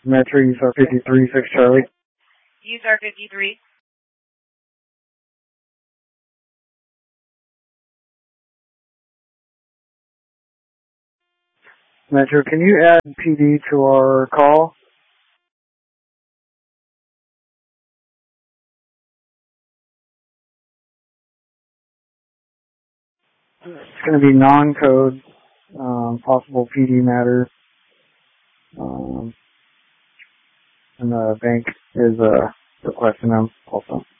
Metro, USAR 53, 6 Charlie. USAR 53. Metro, can you add PD to our call? It's going to be non-code, possible PD matter. And the bank is requesting them also.